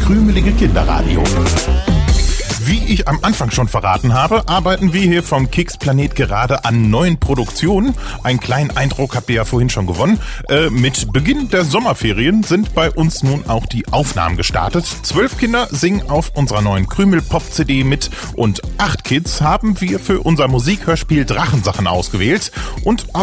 krümelige Kinderradio. Wie ich am Anfang schon verraten habe, arbeiten wir hier vom Kicks Planet gerade an neuen Produktionen. Einen kleinen Eindruck habt ihr ja vorhin schon gewonnen. Mit Beginn der Sommerferien sind bei uns nun auch die Aufnahmen gestartet. 12 Kinder singen auf unserer neuen Krümel-Pop-CD mit und 8 Kids haben wir für unser Musikhörspiel Drachensachen ausgewählt. Und